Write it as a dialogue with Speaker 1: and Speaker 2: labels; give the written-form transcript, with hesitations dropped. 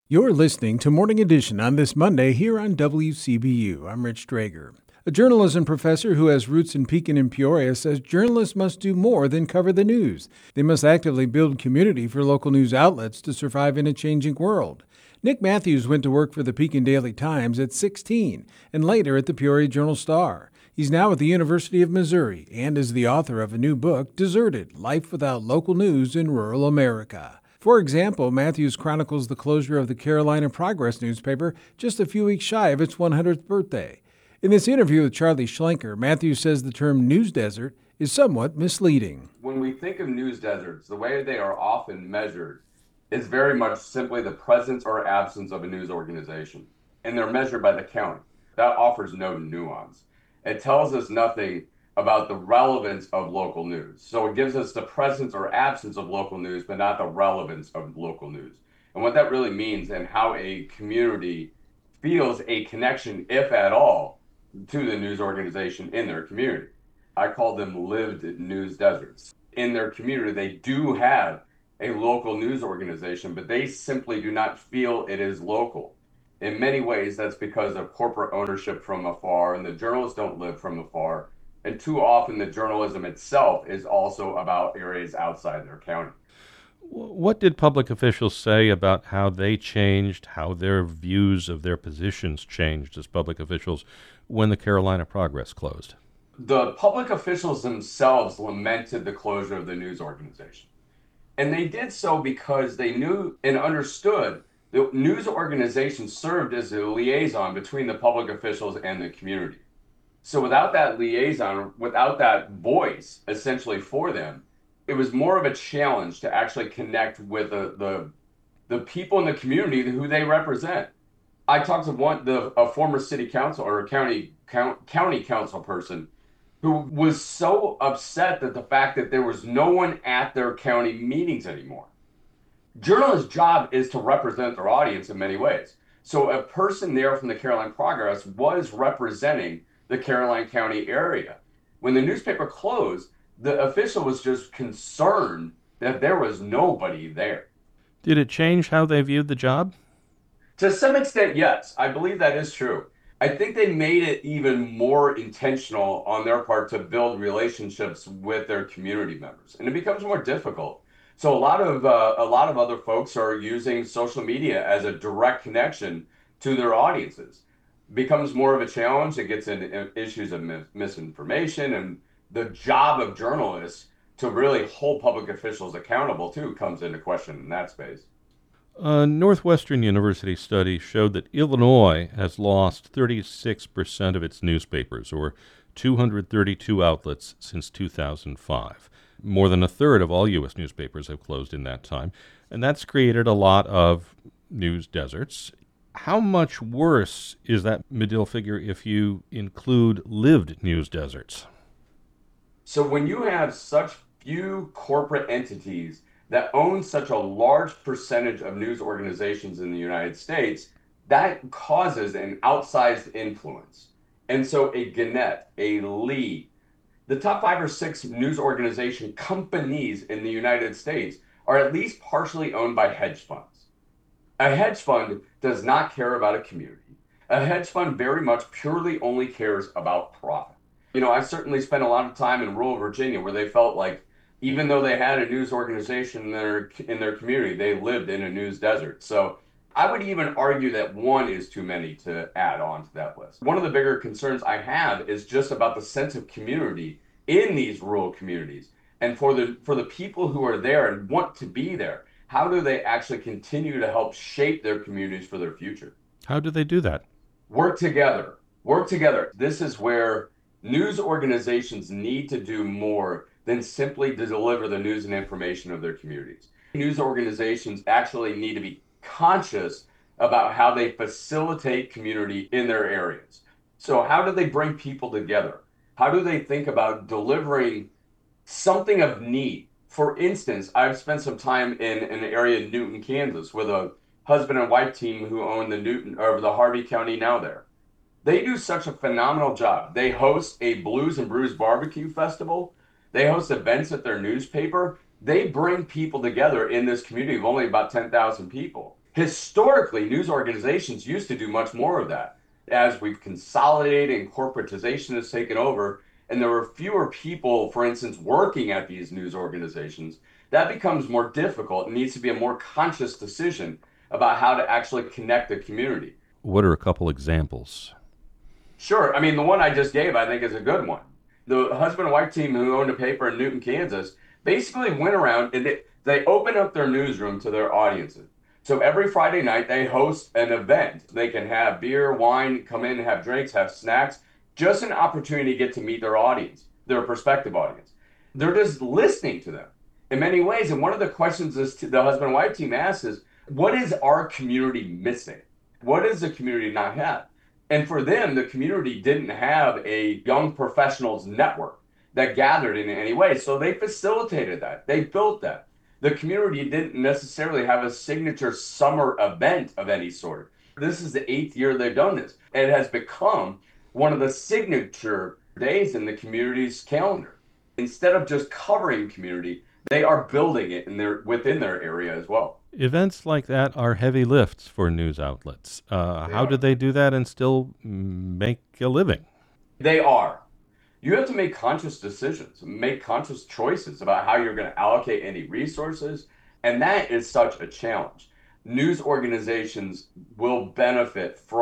Speaker 1: You're listening to Morning Edition on this Monday here on WCBU. I'm Rich Drager. A journalism professor who has roots in Pekin and Peoria says journalists must do more than cover the news. They must actively build community for local news outlets to survive in a changing world. Nick Matthews went to work for the Pekin Daily Times at 16 and later at the Peoria Journal-Star. He's now at the University of Missouri and is the author of a new book, Deserted: Life Without Local News in Rural America. For example, Matthews chronicles the closure of the Carolina Progress newspaper just a few weeks shy of its 100th birthday. In this interview with Charlie Schlenker, Matthews says the term news desert is somewhat misleading.
Speaker 2: When we think of news deserts, the way they are often measured is very much simply the presence or absence of a news organization. And they're measured by the county. That offers no nuance. It tells us nothing about the relevance of local news. So it gives us the presence or absence of local news, but not the relevance of local news. And what that really means and how a community feels a connection, if at all, to the news organization in their community. I call them lived news deserts. In their community, they do have a local news organization, but they simply do not feel it is local. In many ways, that's because of corporate ownership from afar, and the journalists don't live from afar. And too often, the journalism itself is also about areas outside their county.
Speaker 3: What did public officials say about how they changed, how their views of their positions changed as public officials when the Carolina Progress closed?
Speaker 2: The public officials themselves lamented the closure of the news organization. And they did so because they knew and understood the news organization served as a liaison between the public officials and the community. So without that liaison, without that voice essentially for them, it was more of a challenge to actually connect with the people in the community who they represent. I talked to a former city council or a county council person who was so upset that the fact that there was no one at their county meetings anymore. Journalists' job is to represent their audience in many ways. So a person there from the Carolina Progress was representing the Caroline County area. When the newspaper closed, the official was just concerned that there was nobody there.
Speaker 3: Did it change how they viewed the job?
Speaker 2: To some extent, yes. I believe that is true. I think they made it even more intentional on their part to build relationships with their community members, and it becomes more difficult. So a lot of other folks are using social media as a direct connection to their audiences. Becomes more of a challenge. It gets into issues of misinformation, and the job of journalists to really hold public officials accountable too comes into question in that space.
Speaker 3: A Northwestern University study showed that Illinois has lost 36% of its newspapers, or 232 outlets, since 2005. More than a third of all U.S. newspapers have closed in that time, and that's created a lot of news deserts. How much worse is that Medill figure if you include lived news deserts?
Speaker 2: So when you have such few corporate entities that own such a large percentage of news organizations in the United States, that causes an outsized influence. And so a Gannett, a Lee, the top 5 or 6 news organization companies in the United States are at least partially owned by hedge funds. A hedge fund does not care about a community. A hedge fund very much purely only cares about profit. You know, I certainly spent a lot of time in rural Virginia where they felt like even though they had a news organization in their community, they lived in a news desert. So I would even argue that one is too many to add on to that list. One of the bigger concerns I have is just about the sense of community in these rural communities. And for the people who are there and want to be there, how do they actually continue to help shape their communities for their future?
Speaker 3: How do they do that?
Speaker 2: Work together. Work together. This is where news organizations need to do more than simply to deliver the news and information of their communities. News organizations actually need to be conscious about how they facilitate community in their areas. So how do they bring people together? How do they think about delivering something of need? For instance, I've spent some time in an area in Newton, Kansas, with a husband and wife team who own the Harvey County Now there. They do such a phenomenal job. They host a Blues and Brews barbecue festival. They host events at their newspaper. They bring people together in this community of only about 10,000 people. Historically, news organizations used to do much more of that. As we've consolidated and corporatization has taken over, and there were fewer people, for instance, working at these news organizations, that becomes more difficult. It needs to be a more conscious decision about how to actually connect the community.
Speaker 3: What are a couple examples?
Speaker 2: Sure. I mean, the one I just gave, I think, is a good one. The husband and wife team who owned a paper in Newton, Kansas, basically went around and they opened up their newsroom to their audiences. So every Friday night, they host an event. They can have beer, wine, come in, have drinks, have snacks, just an opportunity to get to meet their audience, their prospective audience. They're just listening to them in many ways. And one of the questions the husband and wife team asks is, what is our community missing? What does the community not have? And for them, the community didn't have a young professionals network that gathered in any way. So they facilitated that. They built that. The community didn't necessarily have a signature summer event of any sort. This is the 8th year they've done this. It has become one of the signature days in the community's calendar. Instead of just covering community, they are building it within their area as well.
Speaker 3: Events like that are heavy lifts for news outlets. How do they do that and still make a living?
Speaker 2: They are. You have to make conscious decisions, make conscious choices about how you're going to allocate any resources. And that is such a challenge. News organizations will benefit from